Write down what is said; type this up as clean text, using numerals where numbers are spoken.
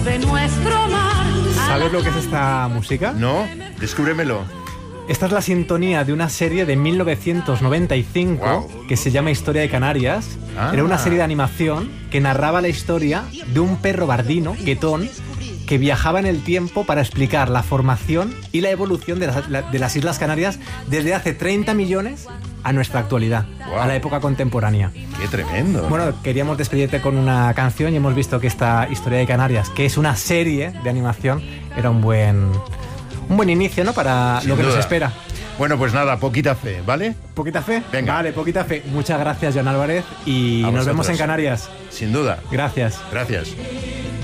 de nuestro mar. ¿Sabes lo que es esta música? No, descúbremelo. Esta es la sintonía de una serie de 1995 Wow. que se llama Historia de Canarias. Ah. Era una serie de animación que narraba la historia de un perro bardino, Guetón, que viajaba en el tiempo para explicar la formación y la evolución de las Islas Canarias desde hace 30 millones a nuestra actualidad, Wow. a la época contemporánea. Qué tremendo. Bueno, queríamos despedirte con una canción y hemos visto que esta Historia de Canarias, que es una serie de animación, era un buen inicio, ¿no? Para Sin lo que duda. nos espera. Bueno, pues nada, poquita fe, ¿vale? ¿Poquita fe? Venga. Vale, poquita fe. Muchas gracias, Joan Álvarez, y A nos vemos vosotros. en Canarias. Sin duda. Gracias. Gracias.